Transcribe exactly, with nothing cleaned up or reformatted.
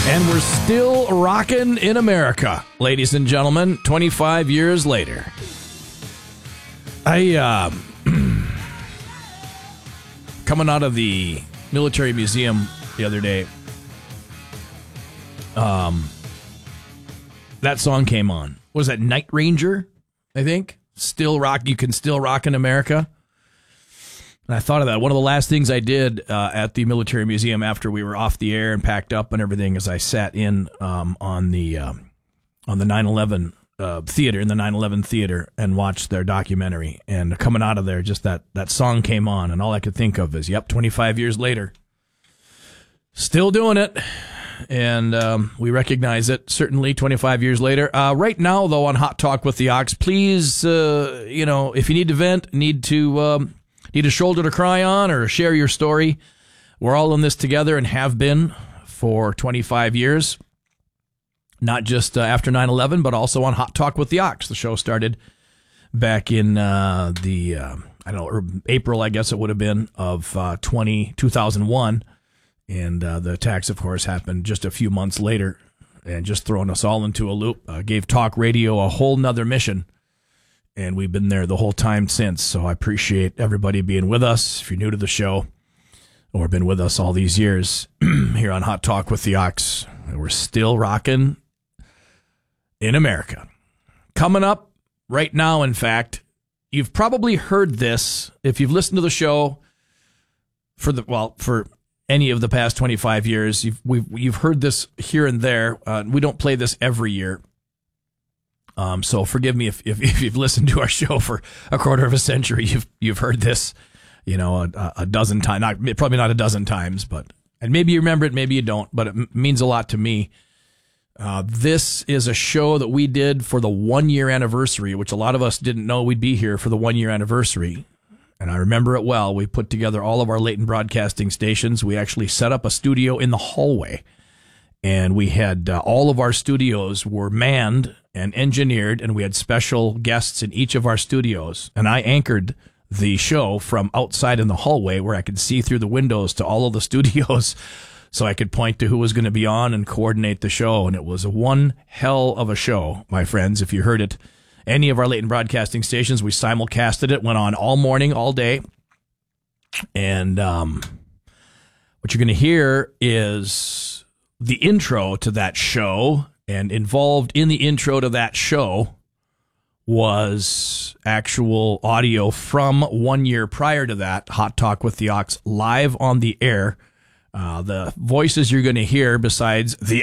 And we're still rocking in America, ladies and gentlemen, twenty-five years later. I, uh, coming out of the military museum the other day, um, that song came on. What was that, Night Ranger, I think? Still rock, you can still rock in America. And I thought of that. One of the last things I did uh, at the military museum after we were off the air and packed up and everything is I sat in um, on the um, on the nine eleven uh, theater, in the nine eleven theater, and watched their documentary. And coming out of there, just that, that song came on, and all I could think of is, yep, twenty-five years later, still doing it. And um, we recognize it, certainly, twenty-five years later. Uh, right now, though, on Hot Talk with the Ox, please, uh, you know, if you need to vent, need to... Um, Need a shoulder to cry on or share your story? We're all in this together and have been for twenty-five years. Not just uh, after nine eleven, but also on Hot Talk with the Ox. The show started back in uh, the, uh, I don't know, or April, I guess it would have been, of uh, twenty, two thousand one. And uh, the attacks, of course, happened just a few months later. And just throwing us all into a loop. Uh, gave talk radio a whole nother mission. And we've been there the whole time since, so I appreciate everybody being with us. If you're new to the show or been with us all these years here on Hot Talk with the Ox, we're still rocking in America. Coming up right now, in fact, you've probably heard this if you've listened to the show for the well for any of the past twenty-five years. You've we've you've heard this here and there. Uh, we don't play this every year. Um, so forgive me if, if if you've listened to our show for a quarter of a century, you've you've heard this, you know, a, a dozen times, not probably not a dozen times, but and maybe you remember it, maybe you don't, but it m- means a lot to me. Uh, this is a show that we did for the one year anniversary, which a lot of us didn't know we'd be here for the one year anniversary, and I remember it well. We put together all of our Leighton broadcasting stations. We actually set up a studio in the hallway, and we had uh, all of our studios were manned and engineered, and we had special guests in each of our studios. And I anchored the show from outside in the hallway where I could see through the windows to all of the studios so I could point to who was going to be on and coordinate the show. And it was a one hell of a show, my friends. If you heard it, any of our Leighton broadcasting stations, we simulcasted it, went on all morning, all day. And um, what you're going to hear is the intro to that show. And involved in the intro to that show was actual audio from one year prior to that, Hot Talk with the Ox, live on the air. Uh, the voices you're going to hear, besides the